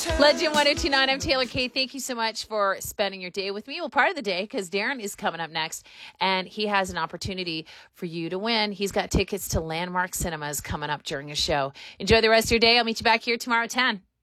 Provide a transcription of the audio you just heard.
Legend 1029, I'm Taylor Kay. Thank you so much for spending your day with me. Well, part of the day, because Darren is coming up next, and he has an opportunity for you to win. He's got tickets to Landmark Cinemas coming up during his show. Enjoy the rest of your day. I'll meet you back here tomorrow at 10.